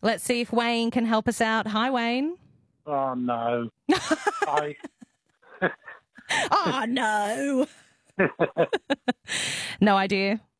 Let's see if Wayne can help us out. Hi, Wayne. Oh, no. Oh, no. No idea.